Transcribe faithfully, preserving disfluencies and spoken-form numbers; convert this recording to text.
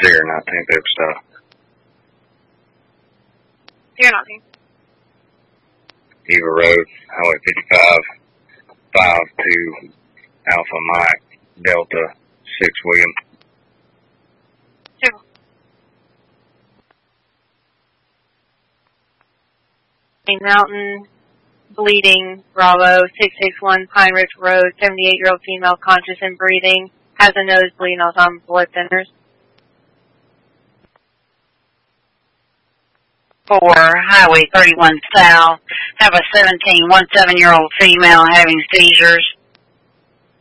Sierra nineteen Superstar. Sierra nineteen. Eva Road, Highway fifty-five, five two Alpha Mike, Delta six William. Two. Mountain, bleeding, Bravo, six six one Pine Ridge Road, seventy-eight-year-old female, conscious and breathing, has a nosebleed, also on blood thinners. For Highway thirty-one South, have a seventeen, one seven-year-old female having seizures.